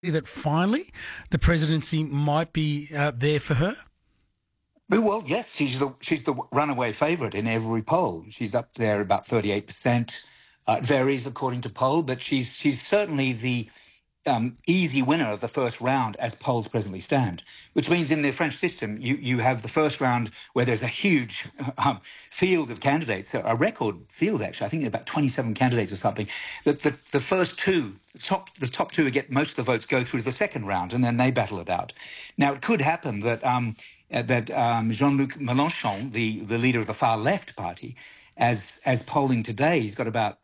that finally the presidency might be there for her? Well, yes, she's the runaway favourite in every poll. She's up there about 38%. It varies according to poll, but she's certainly the easy winner of the first round as polls presently stand, which means in the French system, you have the first round where there's a huge field of candidates, a record field, actually. I think about 27 candidates or something. The first two, the top two who get most of the votes go through to the second round, and then they battle it out. Now, it could happen that Jean-Luc Mélenchon, the leader of the far left party, as polling today, he's got about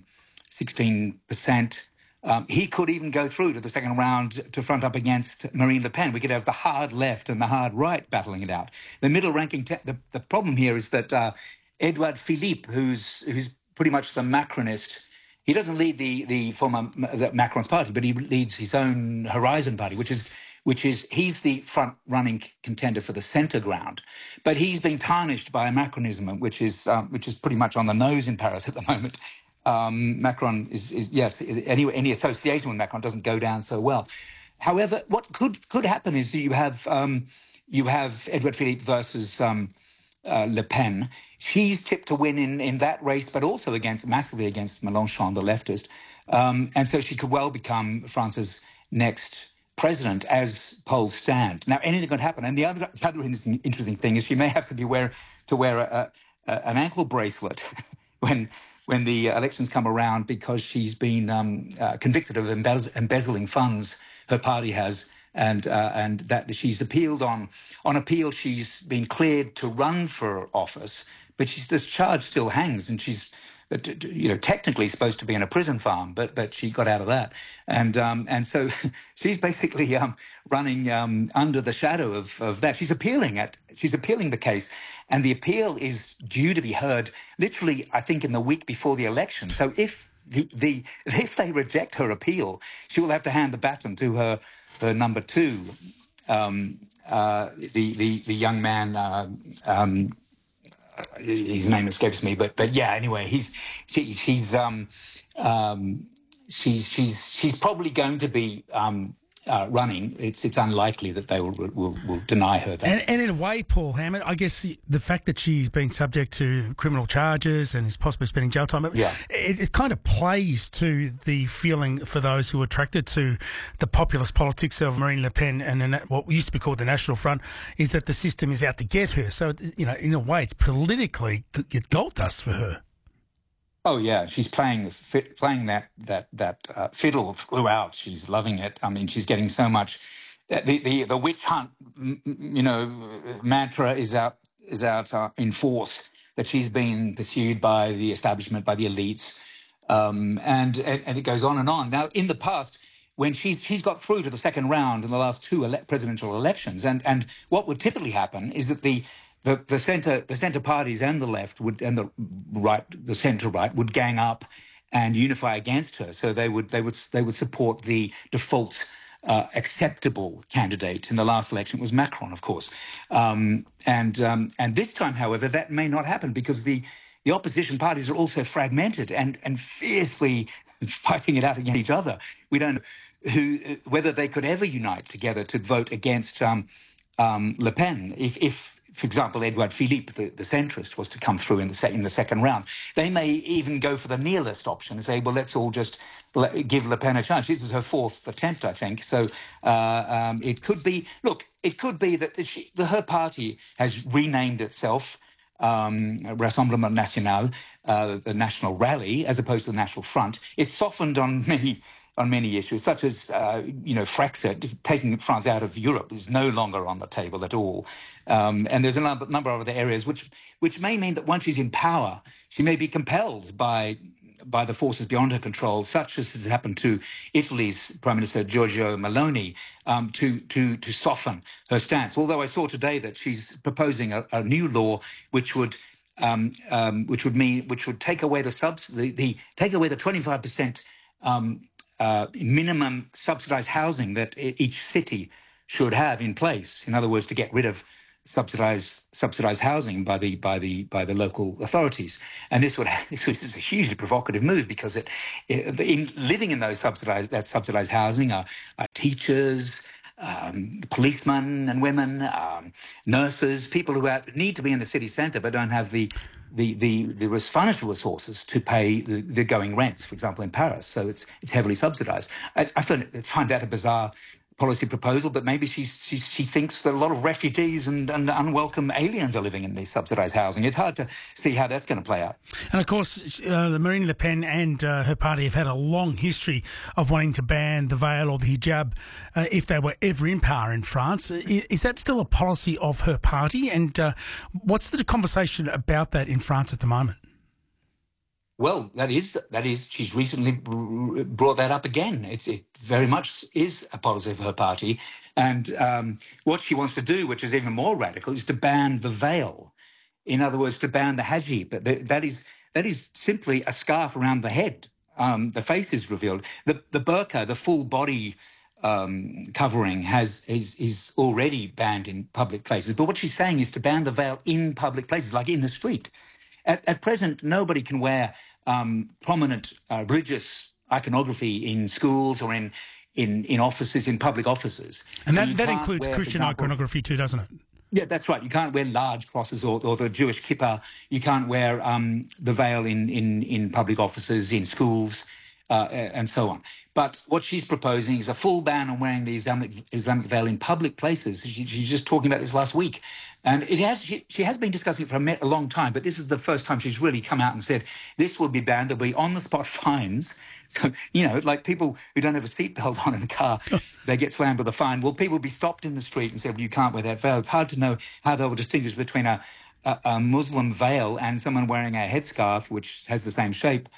16%. He could even go through to the second round to front up against Marine Le Pen. We could have the hard left and the hard right battling it out. The middle ranking, the problem here is that Edouard Philippe, who's pretty much the Macronist, he doesn't lead the former Macron's party, but he leads his own Horizon party, which is he's the front running contender for the centre ground, but he's been tarnished by Macronism, which is pretty much on the nose in Paris at the moment. Macron is yes. Any association with Macron doesn't go down so well. However, what could happen is you have Edouard Philippe versus Le Pen. She's tipped to win in that race, but also massively against Mélenchon, the leftist, and so she could well become France's next president as polls stand. Now, anything could happen. And the other interesting thing is she may have to wear an ankle bracelet when the elections come around, because she's been convicted of embezzling funds her party has, and that she's appealed on appeal. She's been cleared to run for office, but this charge still hangs, and she's technically supposed to be in a prison farm, but she got out of that, and so she's basically running under the shadow of that. She's appealing the case, and the appeal is due to be heard literally, I think, in the week before the election. So if they reject her appeal, she will have to hand the baton to her number two, the young man. His name escapes me, but yeah. Anyway, she's probably going to be running. It's unlikely that they will deny her that. And in a way, Paul Hammond, I guess the fact that she's been subject to criminal charges and is possibly spending jail time, it kind of plays to the feeling for those who are attracted to the populist politics of Marine Le Pen and what used to be called the National Front, is that the system is out to get her. So, in a way, it's politically it's gold dust for her. Oh yeah, she's playing that fiddle throughout. She's loving it. I mean, she's getting so much. The witch hunt, mantra is out in force. That she's been pursued by the establishment, by the elites, and it goes on and on. Now, in the past, when she's got through to the second round in the last two presidential elections, and what would typically happen is that the centre parties and the left and the centre right would gang up and unify against her. So they would support the default acceptable candidate. In the last election, it was Macron, of course. And this time, however, that may not happen, because the opposition parties are also fragmented and fiercely fighting it out against each other. We don't know whether they could ever unite together to vote against Le Pen if, for example, Edouard Philippe, the centrist, was to come through in the second round. They may even go for the nihilist option and say, well, let's all just give Le Pen a chance. This is her fourth attempt, I think. So it could be that her party has renamed itself Rassemblement National, the National Rally, as opposed to the National Front. It's softened on many issues, such as Frexit. Taking France out of Europe is no longer on the table at all. And there's a number of other areas which may mean that once she's in power, she may be compelled by the forces beyond her control, such as has happened to Italy's Prime Minister Giorgio Meloni, to soften her stance. Although I saw today that she's proposing a new law which would take away take away the 25% minimum subsidized housing that each city should have in place. In other words, to get rid of subsidized housing by the local authorities, and this is a hugely provocative move because living in those subsidized housing are teachers, policemen and women, nurses, people who need to be in the city centre but don't have the financial resources to pay the going rents, for example, in Paris. So it's heavily subsidised. I find that a bizarre policy proposal, but maybe she thinks that a lot of refugees and unwelcome aliens are living in these subsidised housing. It's hard to see how that's going to play out. And of course, Marine Le Pen and her party have had a long history of wanting to ban the veil or the hijab if they were ever in power in France. Is that still a policy of her party? And what's the conversation about that in France at the moment? Well, that is. She's recently brought that up again. It very much is a policy of her party, and what she wants to do, which is even more radical, is to ban the veil. In other words, to ban the hijab. But that is simply a scarf around the head. The face is revealed. The burqa, the full body covering, is already banned in public places. But what she's saying is to ban the veil in public places, like in the street. At present, nobody can wear prominent religious iconography in schools or in offices, in public offices. And that includes Christian iconography too, doesn't it? Yeah, that's right. You can't wear large crosses or the Jewish kippah. You can't wear the veil in public offices, in schools, and so on. But what she's proposing is a full ban on wearing the Islamic veil in public places. She's just talking about this last week. And she has been discussing it for a long time, but this is the first time she's really come out and said this will be banned. There'll be on-the-spot fines. So, like people who don't have a seatbelt on in the car, they get slammed with a fine. Well, people will be stopped in the street and said, well, you can't wear that veil. It's hard to know how they will distinguish between a Muslim veil and someone wearing a headscarf, which has the same shape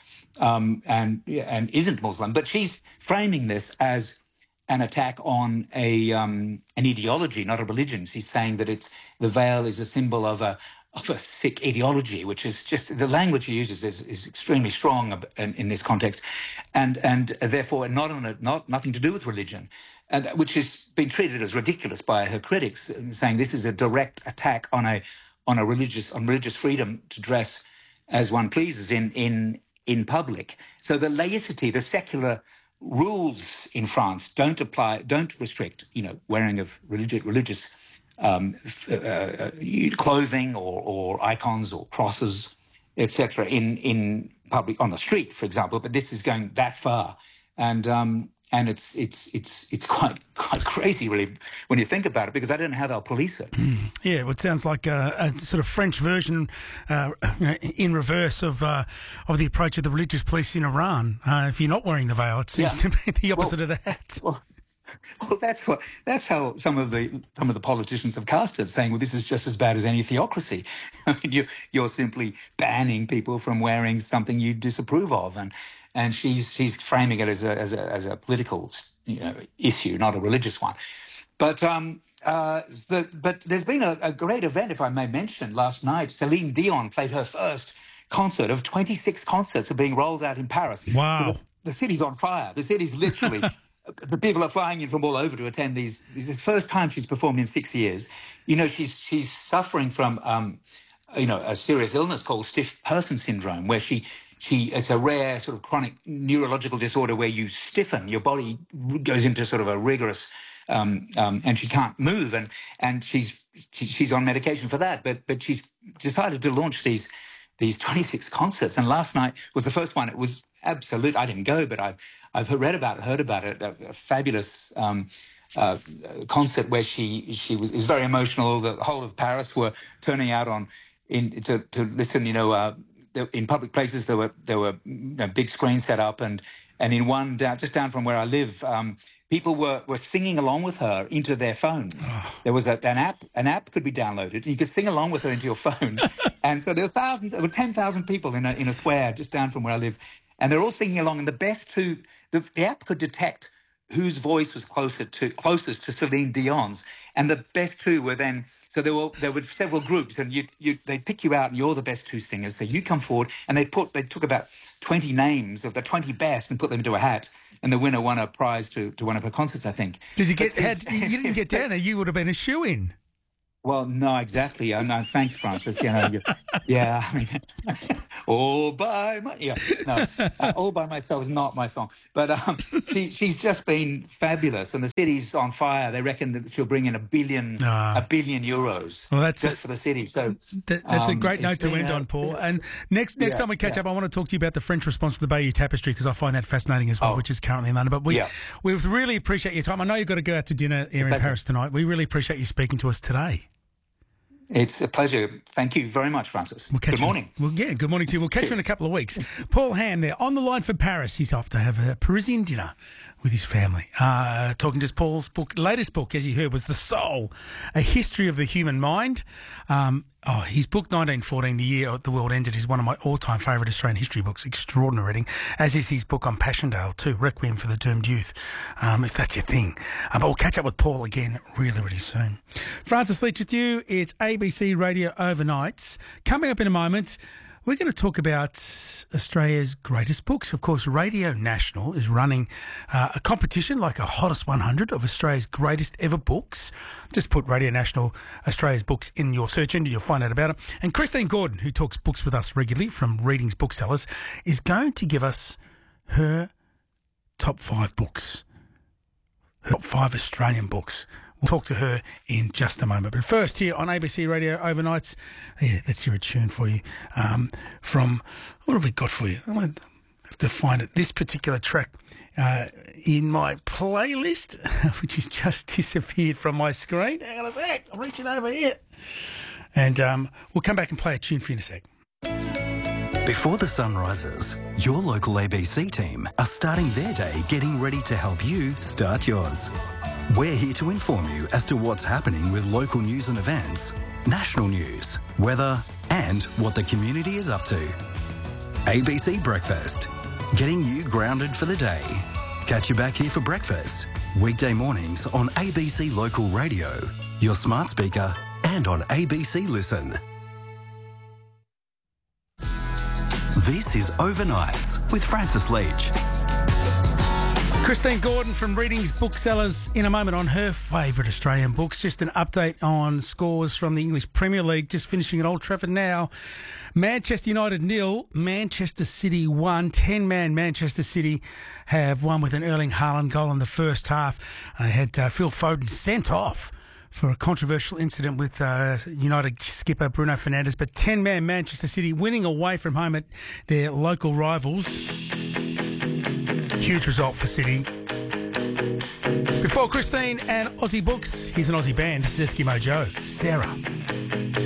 and isn't Muslim. But she's framing this as an attack on an ideology, not a religion. She's saying that the veil is a symbol of a sick ideology, which is just the language she uses is extremely strong in this context, and therefore nothing to do with religion, which has been treated as ridiculous by her critics, saying this is a direct attack on religious freedom to dress as one pleases in public. So the laicity, the secular rules in France don't restrict, wearing of religious clothing or icons or crosses, etc. in public on the street, for example. But this is going that far, and it's quite crazy, really, when you think about it, because I don't know how they'll police it. Yeah, well, it sounds like a sort of French version, in reverse of the approach of the religious police in Iran. If you're not wearing the veil, it seems to be the opposite of that. Well, that's how some of the politicians have cast it, saying, well, this is just as bad as any theocracy. I mean, you're simply banning people from wearing something you disapprove of, and she's framing it as a political issue, not a religious one. But but there's been a great event, if I may mention. Last night, Celine Dion played her first concert of 26 concerts are being rolled out in Paris. Wow. The city's on fire. The city's literally... The people are flying in from all over to attend these. This is the first time she's performed in 6 years. She's suffering from, a serious illness called stiff person syndrome, where it's a rare sort of chronic neurological disorder where you stiffen, your body goes into sort of a rigorous, and she can't move, and she's on medication for that. But she's decided to launch these 26 concerts, and last night was the first one. It was absolute. I didn't go, but I've heard about it. A fabulous concert where it was very emotional. The whole of Paris were turning out to listen. In public places there were big screens set up, and in one just down from where I live, people were singing along with her into their phone. There was an app could be downloaded. You could sing along with her into your phone, and so there were over 10,000 people in a square just down from where I live. And they're all singing along, and the app could detect whose voice was closest to Celine Dion's, and the best two were then. So there were several groups, and they'd pick you out, and you're the best two singers. So you come forward, and they took about 20 names of the 20 best and put them into a hat, and the winner won a prize to one of her concerts, I think. Did you you didn't get down there? You would have been a shoo-in. Well, no, exactly. No, thanks, Francis. Yeah, I mean, all by all by myself is not my song, but she's just been fabulous, and the city's on fire. They reckon that she'll bring in a billion euros just for the city. So that's a great note to end on, Paul. And next time we catch up, I want to talk to you about the French response to the Bayeux Tapestry, because I find that fascinating as well, which is currently in London. But we really appreciate your time. I know you've got to go out to dinner here in Paris tonight. We really appreciate you speaking to us today. It's a pleasure. Thank you very much, Francis. Good morning. Good morning to you. We'll catch you in a couple of weeks. Paul Ham there, on the line for Paris. He's off to have a Parisian dinner with his family. Talking to Paul's latest book, as you heard, was The Soul, A History of the Human Mind. His book, 1914, The Year the World Ended, is one of my all-time favourite Australian history books. Extraordinary reading, as is his book on Passchendaele too, Requiem for the Doomed Youth, if that's your thing. But we'll catch up with Paul again really, really soon. Francis Leach with you. It's ABC Radio Overnights. Coming up in a moment, we're going to talk about Australia's greatest books. Of course, Radio National is running a competition like a Hottest 100 of Australia's greatest ever books. Just put Radio National Australia's books in your search engine, you'll find out about it. And Christine Gordon, who talks books with us regularly from Readings Booksellers, is going to give us her top 5 books, her top 5 Australian books. We'll talk to her in just a moment. But first, here on ABC Radio Overnights, let's hear a tune for you from, what have we got for you? I might have to find it. This particular track in my playlist, which has just disappeared from my screen. Hang on a sec. I'm reaching over here. And we'll come back and play a tune for you in a sec. Before the sun rises, your local ABC team are starting their day getting ready to help you start yours. We're here to inform you as to what's happening with local news and events, national news, weather, and what the community is up to. ABC Breakfast, getting you grounded for the day. Catch you back here for breakfast, weekday mornings on ABC Local Radio, your smart speaker, and on ABC Listen. This is Overnights with Francis Leach. Christine Gordon from Readings Booksellers in a moment on her favourite Australian books. Just an update on scores from the English Premier League, just finishing at Old Trafford now. Manchester United 0, Manchester City 1. 10-man Manchester City have won with an Erling Haaland goal in the first half. They had Phil Foden sent off for a controversial incident with United skipper Bruno Fernandes. But 10-man Manchester City winning away from home at their local rivals. Huge result for City. Before Christine and Aussie Books, here's an Aussie band. This is Eskimo Joe, Sarah.